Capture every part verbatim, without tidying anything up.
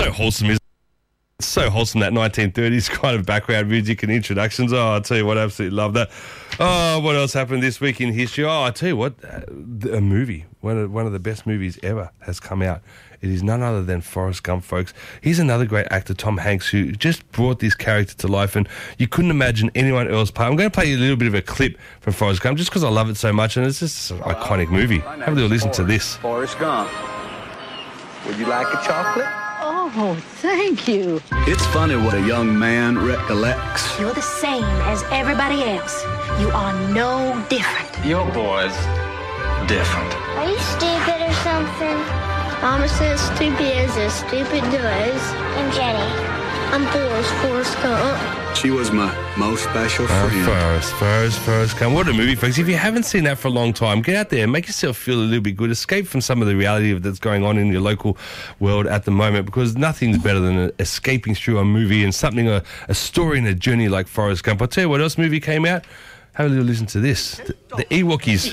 so wholesome, isn't it? It's so wholesome, that nineteen thirties kind of background music and introductions. Oh, I'll tell you what, I absolutely love that. Oh, what else happened this week in history? Oh, I'll tell you what, a movie, one of, one of the best movies ever has come out. It is none other than Forrest Gump, folks. He's another great actor, Tom Hanks, who just brought this character to life, and you couldn't imagine anyone else play. I'm going to play you a little bit of a clip from Forrest Gump just because I love it so much, and it's just an iconic movie. Have a little listen to this. Forrest Gump. Would you like a chocolate? Oh, thank you. It's funny what a young man recollects. You're the same as everybody else. You are no different. Your boy's different. Are you stupid or something? Mama says stupid is as stupid does. I'm Jenny. I'm Forrest, Forrest Gump. She was my most special Oh, friend. Forrest, Forrest, Forrest Gump. What a movie, folks. If you haven't seen that for a long time, get out there and make yourself feel a little bit good. Escape from some of the reality of that's going on in your local world at the moment, because nothing's better than escaping through a movie and something, a, a story and a journey like Forrest Gump. I'll tell you what else movie came out. Have a little listen to this. The, the Ewokies.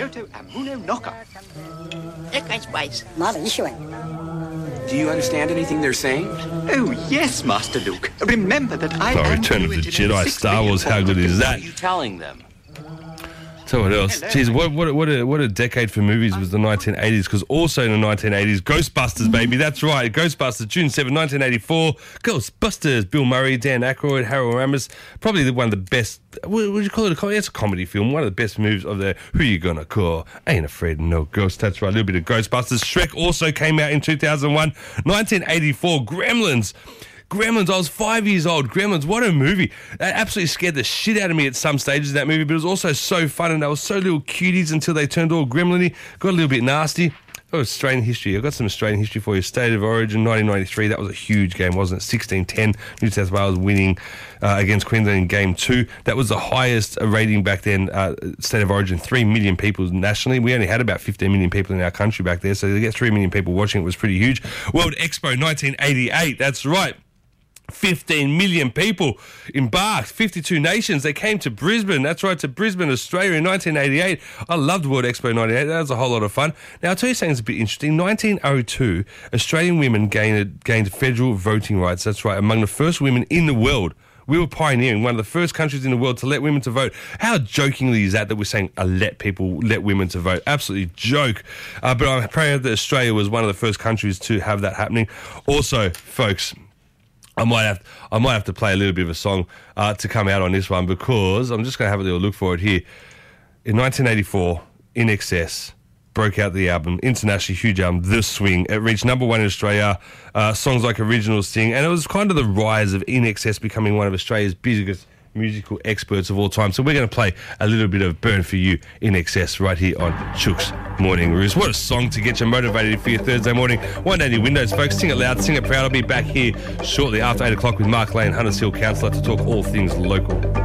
Do you understand anything they're saying? Oh, yes, Master Luke. Remember that I The am Return of the Jedi, Star Wars, how good is that? What are you telling them? So what else? Jeez, what what what a, what a decade for movies was the nineteen eighties, because also in the nineteen eighties, Ghostbusters, baby, that's right, Ghostbusters, June seventh, nineteen eighty-four, Ghostbusters, Bill Murray, Dan Aykroyd, Harold Ramis, probably the, one of the best, what would you call it, a comedy? It's a comedy film, one of the best movies of the, who you gonna call? Ain't afraid of no ghost, that's right, a little bit of Ghostbusters. Shrek also came out in two thousand one, nineteen eighty-four, Gremlins. Gremlins, I was five years old. Gremlins, what a movie. That absolutely scared the shit out of me at some stages of that movie, but it was also so fun, and they were so little cuties until they turned all gremlin-y, got a little bit nasty. Oh, Australian history. I've got some Australian history for you. State of Origin, nineteen ninety-three. That was a huge game, wasn't it? sixteen ten. New South Wales winning uh, against Queensland in game two. That was the highest rating back then. Uh, State of Origin, three million people nationally. We only had about fifteen million people in our country back there, so to get three million people watching it was pretty huge. World Expo nineteen eighty-eight. That's right. fifteen million people embarked, fifty-two nations. They came to Brisbane. That's right, to Brisbane, Australia in nineteen eighty-eight. I loved World Expo ninety-eight. That was a whole lot of fun. Now, I'll tell you something that's a bit interesting. nineteen oh two, Australian women gained, gained federal voting rights. That's right, among the first women in the world. We were pioneering, one of the first countries in the world to let women to vote. How jokingly is that, that we're saying uh, let people, let women to vote? Absolutely joke. Uh, but I'm proud that Australia was one of the first countries to have that happening. Also, folks, I might have I might have to play a little bit of a song uh, to come out on this one, because I'm just going to have a little look for it here. In nineteen eighty-four, In Excess broke out the album, internationally huge album, The Swing. It reached number one in Australia, uh, songs like Original Sting, and it was kind of the rise of In Excess becoming one of Australia's biggest musical experts of all time. So we're going to play a little bit of Burn For You, In Excess, right here on Chook's Morning Roost. What a song to get you motivated for your Thursday morning. one eighty Windows, folks. Sing it loud, sing it proud. I'll be back here shortly after eight o'clock with Mark Lane, Hunters Hill Councillor, to talk all things local.